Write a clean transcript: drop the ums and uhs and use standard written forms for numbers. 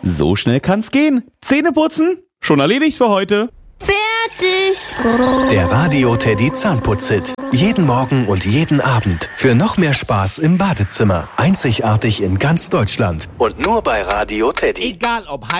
So schnell kann's gehen. Zähne putzen? Schon erledigt für heute. Fertig. Der Radio Teddy Zahnputz-Hit. Jeden Morgen und jeden Abend. Für noch mehr Spaß im Badezimmer. Einzigartig in ganz Deutschland. Und nur bei Radio Teddy. Egal ob